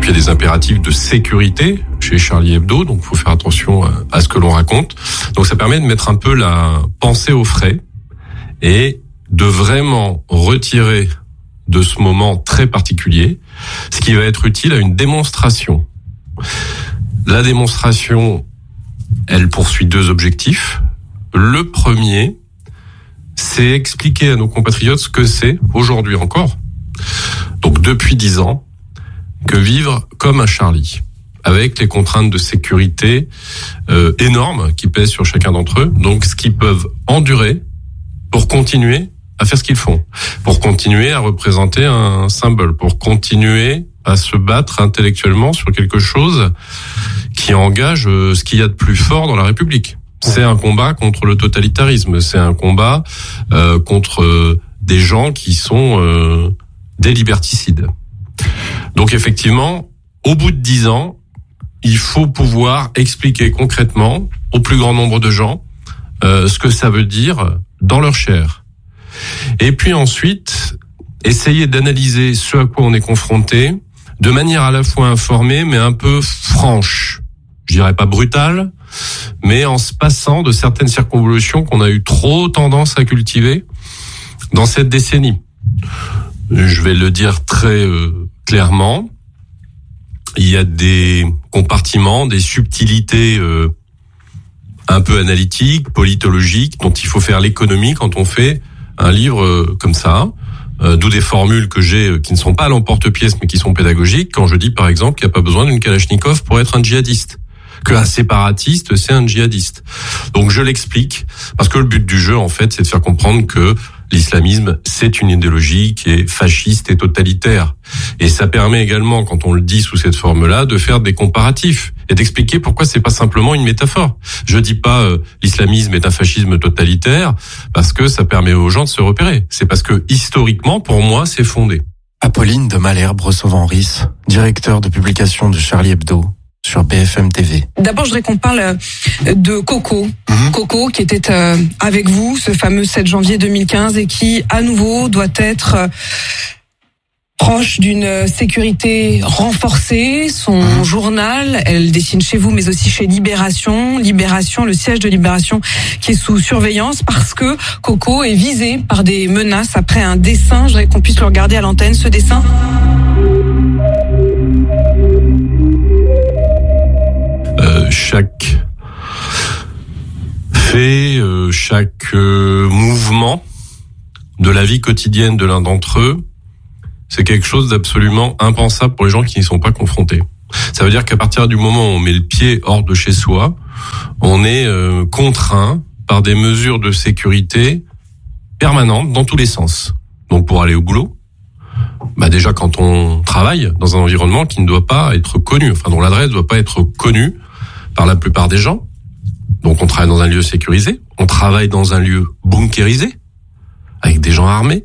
puis il y a des impératifs de sécurité chez Charlie Hebdo, donc il faut faire attention à ce que l'on raconte. Donc ça permet de mettre un peu la pensée au frais et de vraiment retirer de ce moment très particulier ce qui va être utile à une démonstration. La démonstration, elle poursuit 2 objectifs. Le premier, c'est expliquer à nos compatriotes ce que c'est, aujourd'hui encore, donc depuis 10 ans, que vivre comme un Charlie, avec les contraintes de sécurité énormes qui pèsent sur chacun d'entre eux, donc ce qu'ils peuvent endurer pour continuer à faire ce qu'ils font, pour continuer à représenter un symbole, pour continuer à se battre intellectuellement sur quelque chose qui engage ce qu'il y a de plus fort dans la République. C'est un combat contre le totalitarisme, c'est un combat contre des gens qui sont des liberticides. Donc effectivement, au bout de 10 ans, il faut pouvoir expliquer concrètement au plus grand nombre de gens ce que ça veut dire dans leur chair. Et puis ensuite, essayer d'analyser ce à quoi on est confronté de manière à la fois informée mais un peu franche. Je dirais pas brutale, mais en se passant de certaines circonvolutions qu'on a eu trop tendance à cultiver dans cette décennie. Je vais le dire très clairement, il y a des compartiments, des subtilités un peu analytiques, politologiques, dont il faut faire l'économie quand on fait un livre comme ça, d'où des formules que j'ai qui ne sont pas à l'emporte-pièce mais qui sont pédagogiques, quand je dis par exemple qu'il n'y a pas besoin d'une Kalachnikov pour être un djihadiste, qu'un séparatiste c'est un djihadiste. Donc je l'explique, parce que le but du jeu en fait c'est de faire comprendre que l'islamisme, c'est une idéologie qui est fasciste et totalitaire. Et ça permet également, quand on le dit sous cette forme-là, de faire des comparatifs et d'expliquer pourquoi c'est pas simplement une métaphore. Je dis pas l'islamisme est un fascisme totalitaire parce que ça permet aux gens de se repérer. C'est parce que historiquement, pour moi, c'est fondé. Apolline de Malherbe-Recevan-Ris, directeur de publication de Charlie Hebdo sur BFM TV. D'abord, je voudrais qu'on parle de Coco. Coco, qui était avec vous ce fameux 7 janvier 2015 et qui, à nouveau, doit être proche d'une sécurité renforcée. Son journal, elle dessine chez vous, mais aussi chez Libération. Libération, le siège de Libération, qui est sous surveillance parce que Coco est visé par des menaces après un dessin. Je voudrais qu'on puisse le regarder à l'antenne, ce dessin. Chaque fait, chaque mouvement de la vie quotidienne de l'un d'entre eux, c'est quelque chose d'absolument impensable pour les gens qui n'y sont pas confrontés. Ça veut dire qu'à partir du moment où on met le pied hors de chez soi, on est contraint par des mesures de sécurité permanentes dans tous les sens. Donc pour aller au boulot, déjà quand on travaille dans un environnement qui ne doit pas être connu, enfin dont l'adresse ne doit pas être connue par la plupart des gens. Donc on travaille dans un lieu sécurisé, on travaille dans un lieu bunkérisé, avec des gens armés.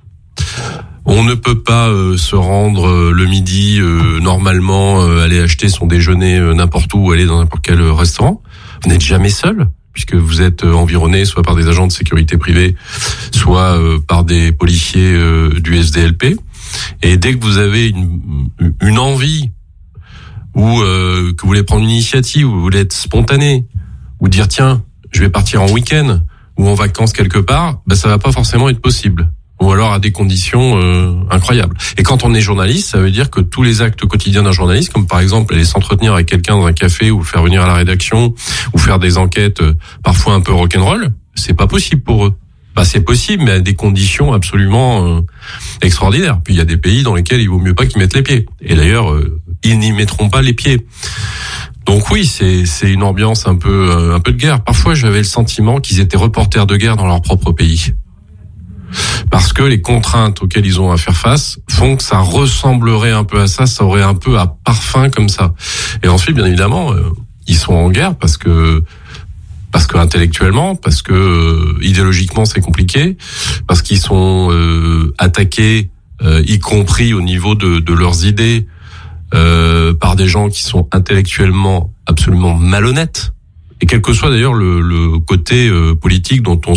On ne peut pas se rendre le midi, normalement, aller acheter son déjeuner n'importe où, aller dans n'importe quel restaurant. Vous n'êtes jamais seul, puisque vous êtes environné soit par des agents de sécurité privée, soit par des policiers du SDLP. Et dès que vous avez une envie, ou que vous voulez prendre une initiative, ou vous voulez être spontané, ou dire tiens, je vais partir en week-end ou en vacances quelque part, ça va pas forcément être possible. Ou alors à des conditions incroyables. Et quand on est journaliste, ça veut dire que tous les actes quotidiens d'un journaliste, comme par exemple aller s'entretenir avec quelqu'un dans un café ou le faire venir à la rédaction ou faire des enquêtes parfois un peu rock'n'roll, c'est pas possible pour eux. C'est possible, mais à des conditions absolument extraordinaires. Puis il y a des pays dans lesquels il vaut mieux pas qu'ils mettent les pieds. Et d'ailleurs, ils n'y mettront pas les pieds. Donc oui, c'est une ambiance un peu de guerre. Parfois, j'avais le sentiment qu'ils étaient reporters de guerre dans leur propre pays. Parce que les contraintes auxquelles ils ont à faire face font que ça ressemblerait un peu à ça aurait un peu à parfum comme ça. Et ensuite, bien évidemment, ils sont en guerre parce que intellectuellement, parce que idéologiquement c'est compliqué, parce qu'ils sont attaqués, y compris au niveau de leurs idées, par des gens qui sont intellectuellement absolument malhonnêtes. Et quel que soit d'ailleurs le côté politique dont on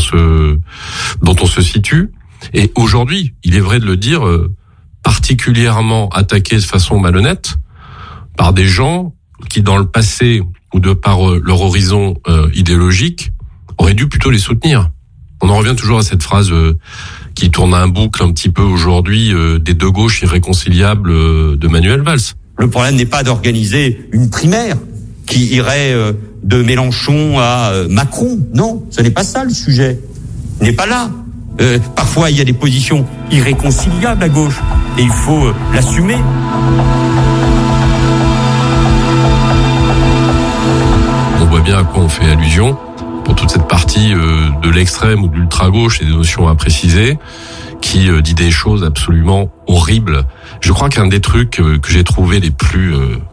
se situe. Et aujourd'hui, il est vrai de le dire, particulièrement attaqués de façon malhonnête par des gens qui, dans le passé, ou de par leur horizon idéologique, auraient dû plutôt les soutenir. On en revient toujours à cette phrase qui tourne un boucle un petit peu aujourd'hui des deux gauches irréconciliables de Manuel Valls. Le problème n'est pas d'organiser une primaire qui irait de Mélenchon à Macron. Non, ce n'est pas ça le sujet. Il n'est pas là. Parfois, il y a des positions irréconciliables à gauche et il faut l'assumer. On voit bien à quoi on fait allusion pour toute cette partie de l'extrême ou de l'ultra-gauche et des notions à préciser, qui dit des choses absolument horribles. Je crois qu'un des trucs que j'ai trouvé les plus...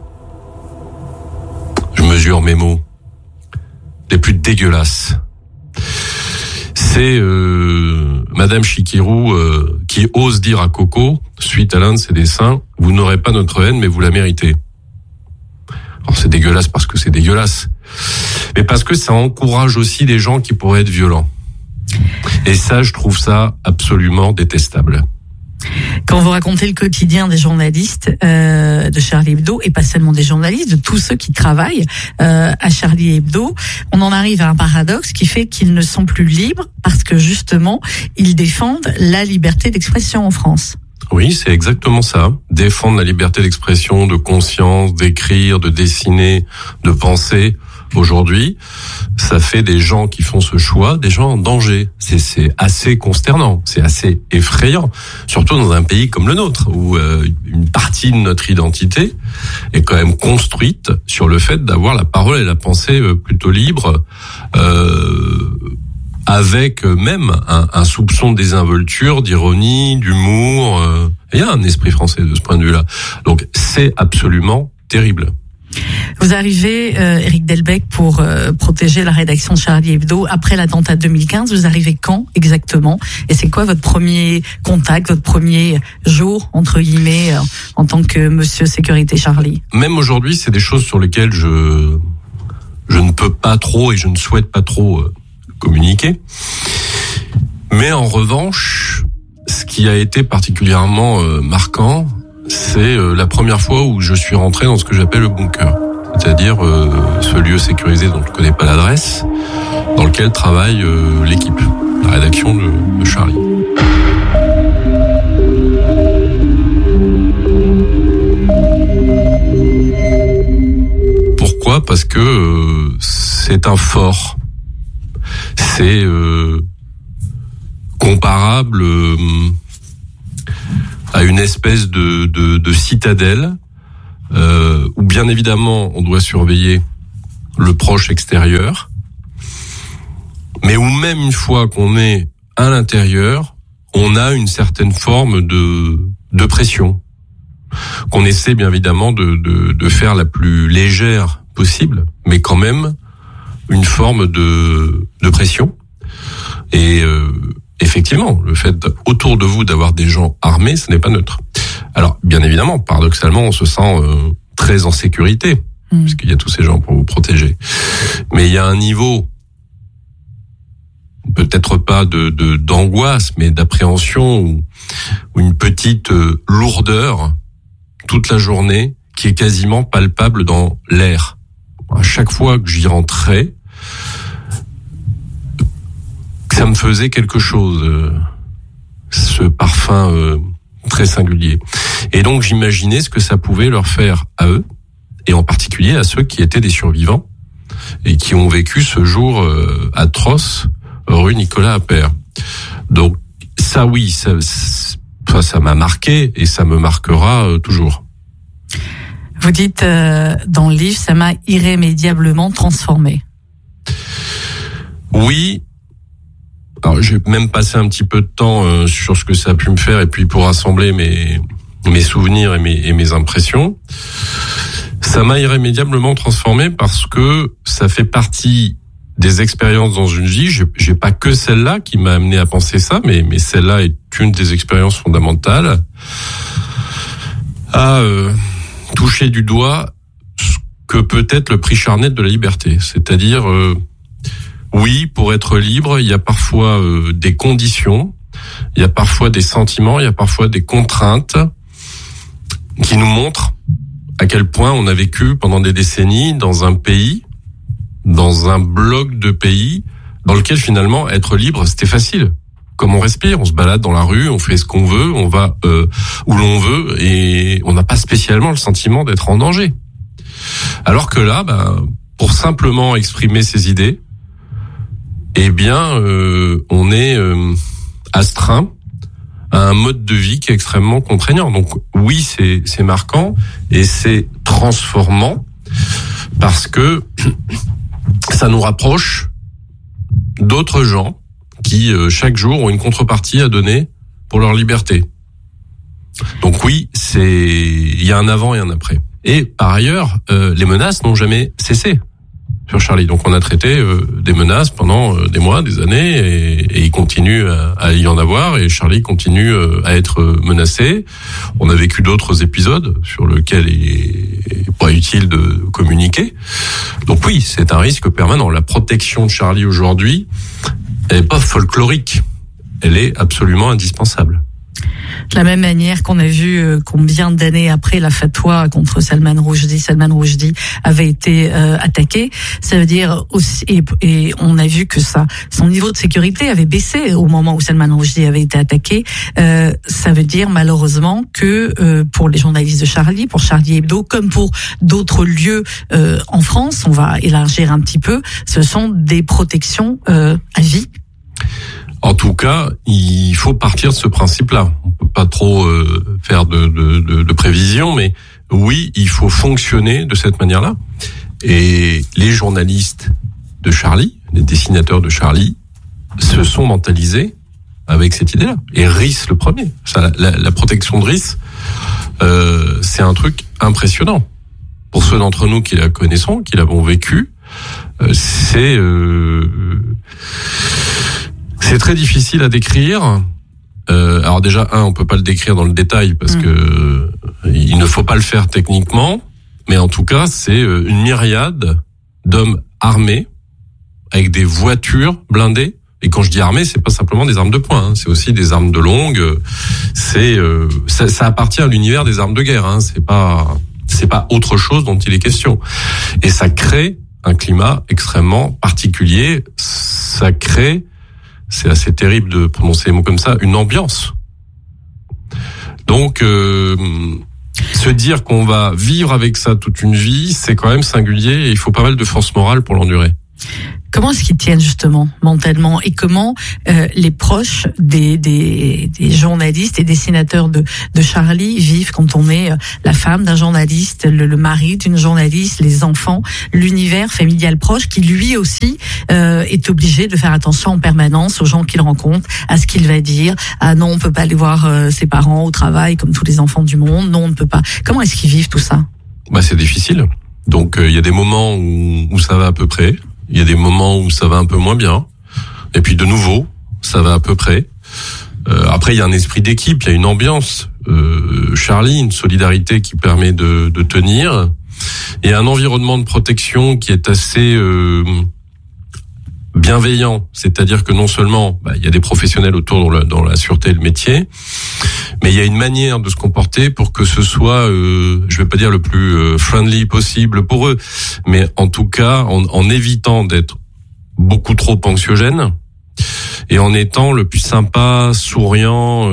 je mesure mes mots. Les plus dégueulasses. C'est Madame Chikirou qui ose dire à Coco, suite à l'un de ses dessins, « Vous n'aurez pas notre haine, mais vous la méritez ». Alors c'est dégueulasse parce que c'est dégueulasse, mais parce que ça encourage aussi des gens qui pourraient être violents. Et ça, je trouve ça absolument détestable. Quand vous racontez le quotidien des journalistes de Charlie Hebdo, et pas seulement des journalistes, de tous ceux qui travaillent à Charlie Hebdo, on en arrive à un paradoxe qui fait qu'ils ne sont plus libres parce que justement, ils défendent la liberté d'expression en France. Oui, c'est exactement ça. Défendre la liberté d'expression, de conscience, d'écrire, de dessiner, de penser. Aujourd'hui, ça fait des gens qui font ce choix, des gens en danger. C'est assez consternant, c'est assez effrayant, surtout dans un pays comme le nôtre, où une partie de notre identité est quand même construite sur le fait d'avoir la parole et la pensée plutôt libre, avec même un soupçon de désinvolture, d'ironie, d'humour. Il y a un esprit français de ce point de vue-là. Donc c'est absolument terrible. Vous arrivez, Éric Delbecq, pour protéger la rédaction de Charlie Hebdo après l'attentat de 2015. Vous arrivez quand exactement? Et c'est quoi votre premier contact, votre premier jour, entre guillemets, en tant que Monsieur Sécurité Charlie? Même aujourd'hui, c'est des choses sur lesquelles je ne peux pas trop et je ne souhaite pas trop communiquer. Mais en revanche, ce qui a été particulièrement marquant, c'est la première fois où je suis rentré dans ce que j'appelle le bunker, c'est-à-dire ce lieu sécurisé dont je ne connais pas l'adresse, dans lequel travaille l'équipe, la rédaction de Charlie. Pourquoi ? Parce que c'est un fort. C'est comparable à une espèce de citadelle où bien évidemment on doit surveiller le proche extérieur, mais où même une fois qu'on est à l'intérieur, on a une certaine forme de pression qu'on essaie bien évidemment de faire la plus légère possible, mais quand même une forme de pression. Et effectivement, le fait autour de vous d'avoir des gens armés, ce n'est pas neutre. Alors, bien évidemment, paradoxalement, on se sent très en sécurité, puisqu'il y a tous ces gens pour vous protéger. Mais il y a un niveau, peut-être pas d'angoisse, mais d'appréhension ou une petite lourdeur toute la journée qui est quasiment palpable dans l'air. À chaque fois que j'y rentrais, ça me faisait quelque chose, ce parfum très singulier. Et donc j'imaginais ce que ça pouvait leur faire à eux, et en particulier à ceux qui étaient des survivants et qui ont vécu ce jour atroce rue Nicolas Appert. Donc ça oui, ça m'a marqué et ça me marquera toujours. Vous dites dans le livre, ça m'a irrémédiablement transformé. Oui. Alors j'ai même passé un petit peu de temps sur ce que ça a pu me faire et puis pour rassembler mes souvenirs et mes impressions. Ça m'a irrémédiablement transformé parce que ça fait partie des expériences dans une vie. J'ai pas que celle-là qui m'a amené à penser ça, mais celle-là est une des expériences fondamentales à toucher du doigt ce que peut être le prix charnel de la liberté. C'est-à-dire, oui, pour être libre, il y a parfois des conditions, il y a parfois des sentiments, il y a parfois des contraintes qui nous montrent à quel point on a vécu pendant des décennies dans un pays, dans un bloc de pays, dans lequel finalement être libre c'était facile. Comme on respire, on se balade dans la rue, on fait ce qu'on veut, on va où l'on veut et on n'a pas spécialement le sentiment d'être en danger. Alors que là, pour simplement exprimer ses idées, eh bien, on est astreint à un mode de vie qui est extrêmement contraignant. Donc oui, c'est marquant et c'est transformant parce que ça nous rapproche d'autres gens qui chaque jour ont une contrepartie à donner pour leur liberté. Donc oui, il y a un avant et un après. Et par ailleurs, les menaces n'ont jamais cessé sur Charlie. Donc on a traité des menaces pendant des mois, des années, et il continue à y en avoir, et Charlie continue à être menacé. On a vécu d'autres épisodes sur lesquels il est pas utile de communiquer. Donc oui, c'est un risque permanent. La protection de Charlie aujourd'hui, elle est pas folklorique, elle est absolument indispensable. De la même manière qu'on a vu combien d'années après la fatwa contre Salman Rushdie avait été attaqué, ça veut dire aussi, et on a vu que son niveau de sécurité avait baissé au moment où Salman Rushdie avait été attaqué. Ça veut dire malheureusement que pour les journalistes de Charlie, pour Charlie Hebdo, comme pour d'autres lieux en France, on va élargir un petit peu, ce sont des protections à vie. En tout cas, il faut partir de ce principe-là. On peut pas trop faire de prévisions, mais oui, il faut fonctionner de cette manière-là. Et les journalistes de Charlie, les dessinateurs de Charlie, se sont mentalisés avec cette idée-là. Et Rhys le premier. La protection de Rhys, c'est un truc impressionnant. Pour ceux d'entre nous qui la connaissons, qui l'avons vécu, c'est très difficile à décrire. Alors déjà, on peut pas le décrire dans le détail parce que il ne faut pas le faire techniquement, mais en tout cas, c'est une myriade d'hommes armés avec des voitures blindées. Et quand je dis armés, c'est pas simplement des armes de poing, c'est aussi des armes de longue. Ça appartient à l'univers des armes de guerre. C'est pas autre chose dont il est question. Et ça crée un climat extrêmement particulier. Ça crée, c'est assez terrible de prononcer les mots comme ça, une ambiance. Donc, se dire qu'on va vivre avec ça toute une vie, c'est quand même singulier et il faut pas mal de force morale pour l'endurer. Comment est-ce qu'ils tiennent justement mentalement et comment les proches des journalistes et dessinateurs de Charlie vivent quand on est la femme d'un journaliste, le mari d'une journaliste, les enfants, l'univers familial proche qui lui aussi est obligé de faire attention en permanence aux gens qu'il rencontre, à ce qu'il va dire. Ah non, on peut pas aller voir ses parents au travail comme tous les enfants du monde. Non, on ne peut pas. Comment est-ce qu'ils vivent tout ça ? C'est difficile. Donc il y a des moments où ça va à peu près. Il y a des moments où ça va un peu moins bien. Et puis de nouveau, ça va à peu près. Après, il y a un esprit d'équipe, il y a une ambiance. Charlie, une solidarité qui permet de tenir. Et un environnement de protection qui est assez bienveillant. C'est-à-dire que non seulement il y a des professionnels autour dans la sûreté et le métier, mais il y a une manière de se comporter pour que ce soit, je vais pas dire le plus friendly possible pour eux, mais en tout cas en évitant d'être beaucoup trop anxiogène et en étant le plus sympa, souriant,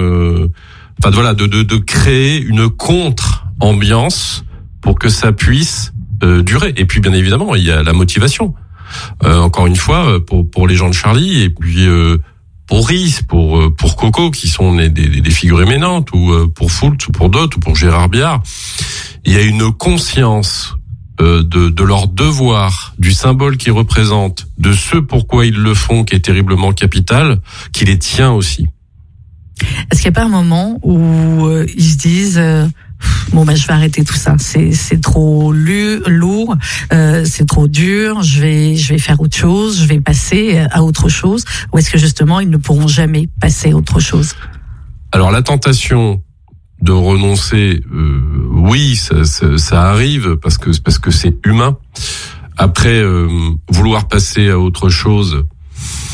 de créer une contre-ambiance pour que ça puisse durer. Et puis bien évidemment, il y a la motivation. Encore une fois, pour les gens de Charlie et puis pour Rhys, pour Coco, qui sont des figures éminentes, ou pour Foultz, ou pour d'autres, ou pour Gérard Biard, il y a une conscience de leur devoir, du symbole qu'ils représentent, de ce pourquoi ils le font, qui est terriblement capital, qui les tient aussi. Est-ce qu'il n'y a pas un moment où ils se disent je vais arrêter tout ça, c'est trop lourd, c'est trop dur, je vais faire autre chose, je vais passer à autre chose, ou est-ce que justement ils ne pourront jamais passer à autre chose ? Alors la tentation de renoncer, oui, ça arrive parce que c'est humain. Après, vouloir passer à autre chose,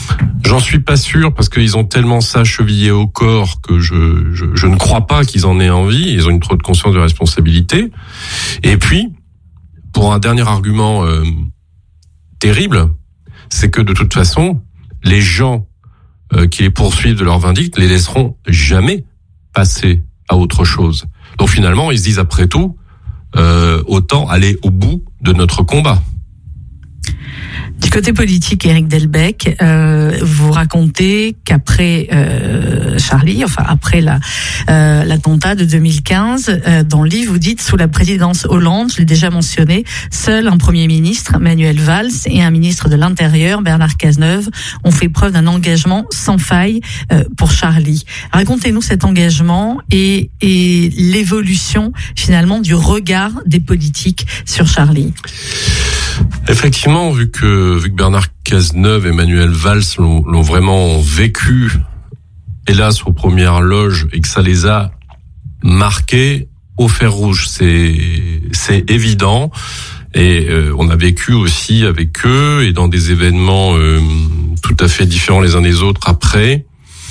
J'en suis pas sûr parce qu'ils ont tellement ça chevillé au corps que je ne crois pas qu'ils en aient envie. Ils ont une trop de conscience de responsabilité. Et puis, pour un dernier argument terrible, c'est que de toute façon, les gens qui les poursuivent de leur vindicte les laisseront jamais passer à autre chose. Donc finalement, ils se disent après tout, autant aller au bout de notre combat. Du côté politique, Éric Delbecq, vous racontez qu'après Charlie, enfin après l'attentat de 2015, dans le livre vous dites, sous la présidence Hollande, je l'ai déjà mentionné, seul un Premier ministre, Manuel Valls, et un ministre de l'Intérieur, Bernard Cazeneuve, ont fait preuve d'un engagement sans faille pour Charlie. Racontez-nous cet engagement et l'évolution finalement du regard des politiques sur Charlie. Effectivement, vu que Bernard Cazeneuve et Manuel Valls l'ont vraiment vécu, hélas, aux premières loges, et que ça les a marqués au fer rouge, c'est évident. Et on a vécu aussi avec eux, et dans des événements tout à fait différents les uns des autres après,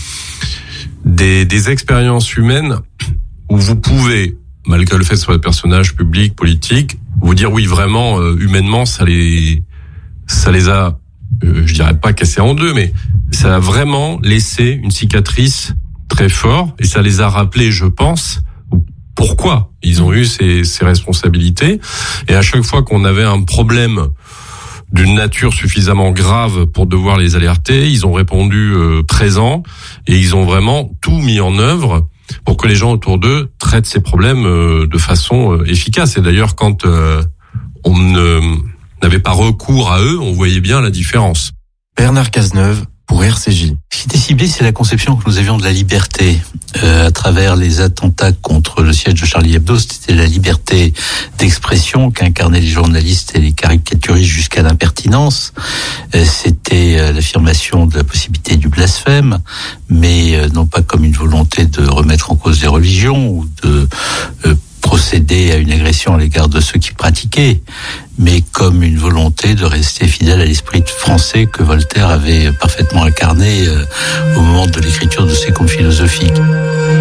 des expériences humaines où vous pouvez, malgré le fait que ce soit des personnages publics, politiques, vous dire oui, vraiment, humainement, ça les a, je dirais pas cassés en deux, mais ça a vraiment laissé une cicatrice très forte, et ça les a rappelés, je pense, pourquoi ils ont eu ces responsabilités. Et à chaque fois qu'on avait un problème d'une nature suffisamment grave pour devoir les alerter, ils ont répondu présent, et ils ont vraiment tout mis en œuvre pour que les gens autour d'eux traitent ces problèmes de façon efficace. Et d'ailleurs, quand on n'avait pas recours à eux, on voyait bien la différence. Bernard Cazeneuve pour RCJ. Ce qui était ciblé, c'est la conception que nous avions de la liberté à travers les attentats contre le siège de Charlie Hebdo. C'était la liberté d'expression qu'incarnaient les journalistes et les caricaturistes jusqu'à l'impertinence. C'était l'affirmation de la possibilité du blasphème, mais non pas comme une volonté de remettre en cause les religions ou de procéder à une agression à l'égard de ceux qui pratiquaient, mais comme une volonté de rester fidèle à l'esprit français que Voltaire avait parfaitement incarné au moment de l'écriture de ses contes philosophiques.